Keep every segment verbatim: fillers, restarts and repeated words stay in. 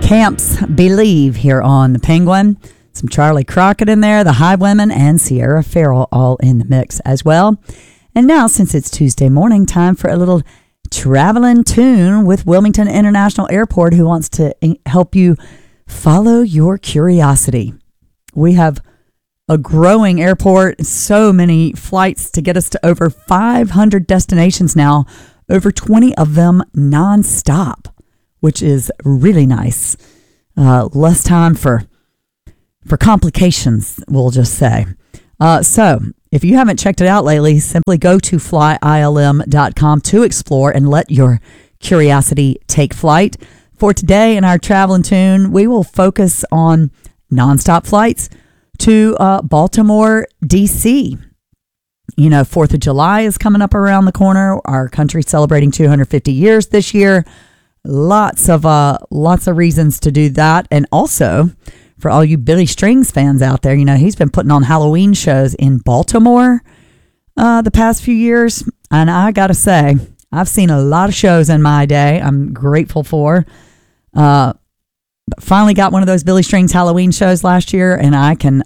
Camps Believe here on the Penguin. Some Charlie Crockett in there, the Highwomen, and Sierra Farrell all in the mix as well. And now, since it's Tuesday morning, time for a little traveling tune with Wilmington International Airport, who wants to help you follow your curiosity. We have a growing airport, so many flights to get us to over five hundred destinations now, over twenty of them nonstop, which is really nice. Uh, less time for for complications, we'll just say. Uh, so, if you haven't checked it out lately, simply go to fly I L M dot com to explore and let your curiosity take flight. For today in our traveling tune, we will focus on nonstop flights to uh, Baltimore, D C. You know, fourth of July is coming up around the corner. Our country's celebrating two hundred fifty years this year. Lots of uh, lots of reasons to do that. And also, for all you Billy Strings fans out there, you know, he's been putting on Halloween shows in Baltimore uh, the past few years. And I got to say, I've seen a lot of shows in my day. I'm grateful for. Uh, finally got one of those Billy Strings Halloween shows last year, and I can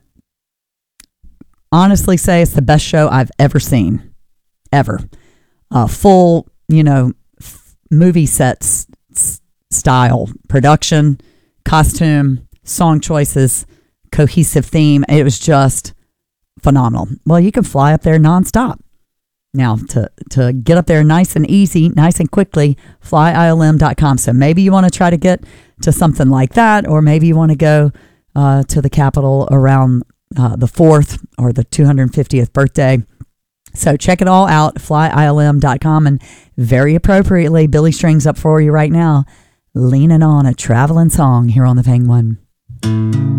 honestly say it's the best show I've ever seen. Ever. Uh, full, you know, f- movie sets s- style, production, costume, song choices, cohesive theme. It was just phenomenal. Well, you can fly up there nonstop. Now, to, to get up there nice and easy, nice and quickly, fly I L M dot com. So maybe you want to try to get to something like that, or maybe you want to go uh, to the Capitol around uh, the fourth or the two hundred fiftieth birthday. So check it all out, fly I L M dot com. And very appropriately, Billy Strings up for you right now, leaning on a traveling song here on the Penguin.